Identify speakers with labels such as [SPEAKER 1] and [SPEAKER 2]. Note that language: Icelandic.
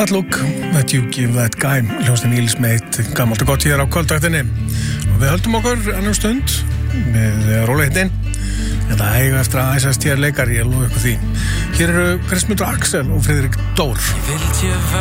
[SPEAKER 1] That look that you give that guy, hljómsveitin Ílis með eitt gammalt og gott hér á kvöldvaktinni. Og við höldum okkur annar stund með rólegheitin. En það eiga eftir að æsast hér leikari, ég lofa ykkur því. Hér eru Kristmundur Axel og Friðrik Dór.